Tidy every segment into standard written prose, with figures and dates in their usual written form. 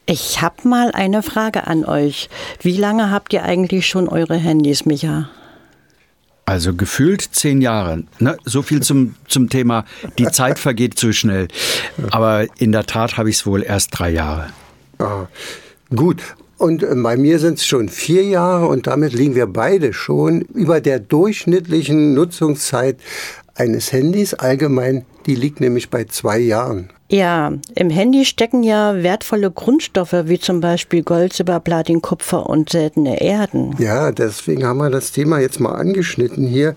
Ich habe mal eine Frage an euch. Wie lange habt ihr eigentlich schon eure Handys, Micha? Also gefühlt 10 Jahre. Ne? So viel zum Thema, die Zeit vergeht zu schnell. Aber in der Tat habe ich es wohl erst 3 Jahre. Ah, gut. Und bei mir sind es schon 4 Jahre und damit liegen wir beide schon über der durchschnittlichen Nutzungszeit eines Handys. Allgemein, die liegt nämlich bei 2 Jahren. Ja, im Handy stecken ja wertvolle Grundstoffe wie zum Beispiel Gold, Silber, Platin, Kupfer und seltene Erden. Ja, deswegen haben wir das Thema jetzt mal angeschnitten hier.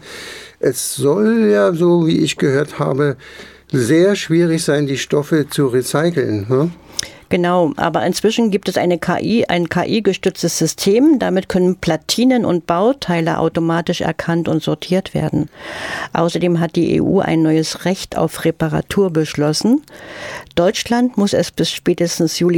Es soll ja, so wie ich gehört habe, sehr schwierig sein, die Stoffe zu recyceln. Hm? Genau, aber inzwischen gibt es ein KI-gestütztes System. Damit können Platinen und Bauteile automatisch erkannt und sortiert werden. Außerdem hat die EU ein neues Recht auf Reparatur beschlossen. Deutschland muss es bis spätestens Juli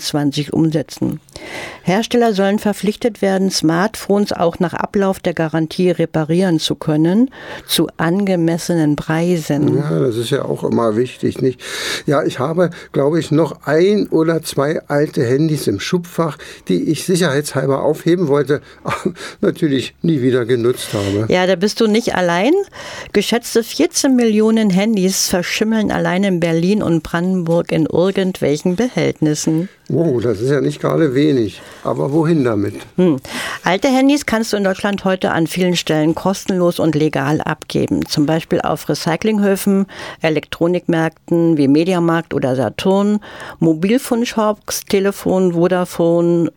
26 umsetzen. Hersteller sollen verpflichtet werden, Smartphones auch nach Ablauf der Garantie reparieren zu können, zu angemessenen Preisen. Ja, das ist ja auch immer wichtig, nicht? Ja, ich habe, glaube ich, noch 1 oder 2 alte Handys im Schubfach, die ich sicherheitshalber aufheben wollte, aber natürlich nie wieder genutzt habe. Ja, da bist du nicht allein. Geschätzte 14 Millionen Handys verschimmeln allein in Berlin und Brandenburg in irgendwelchen Behältnissen. Wow, das ist ja nicht gerade wenig. Aber wohin damit? Alte Handys kannst du in Deutschland heute an vielen Stellen kostenlos und legal abgeben. Zum Beispiel auf Recyclinghöfen, Elektronikmärkten wie Mediamarkt oder Saturn, Mobilfunkshops, Telefon, Vodafone,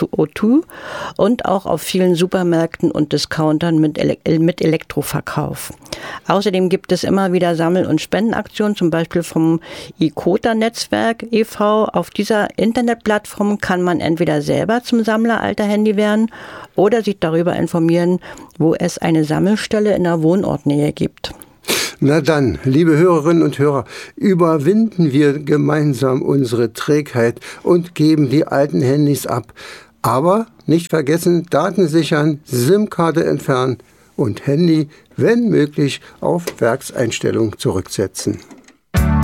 O2 und auch auf vielen Supermärkten und Discountern mit Elektroverkauf. Außerdem gibt es immer wieder Sammel- und Spendenaktionen, zum Beispiel vom ICOTA-Netzwerk e.V. Auf dieser Internetplattform kann man entweder selber zum Sammler alter Handy werden oder sich darüber informieren, wo es eine Sammelstelle in der Wohnortnähe gibt. Na dann, liebe Hörerinnen und Hörer, überwinden wir gemeinsam unsere Trägheit und geben die alten Handys ab. Aber nicht vergessen, Daten sichern, SIM-Karte entfernen und Handy, wenn möglich, auf Werkseinstellung zurücksetzen.